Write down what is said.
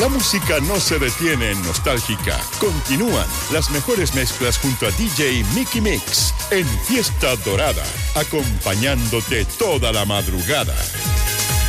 La música no se detiene en Nostálgica. Continúan las mejores mezclas junto a DJ Mickey Mix en Fiesta Dorada, acompañándote toda la madrugada.